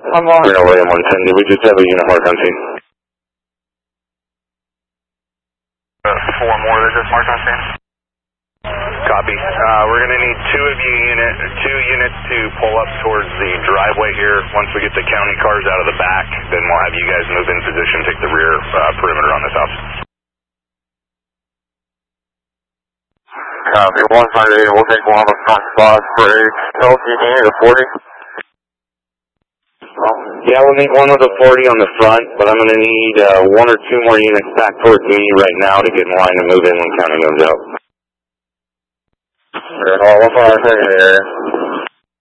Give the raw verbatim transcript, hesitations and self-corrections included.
I'm on. Reno William one ten, did we just have a unit mark on scene? Uh, four more that just marked on scene. Copy. Uh, we're going to need two of you unit, two units to pull up towards the driveway here. Once we get the county cars out of the back, then we'll have you guys move in position, take the rear uh, perimeter on this house. Copy, one five eight, we'll take one of the front spots for a L T D at a forty. Yeah, we'll need one with a forty on the front, but I'm going to need uh, one or two more units back towards me right now to get in line and move in when county comes out. All one five eight area.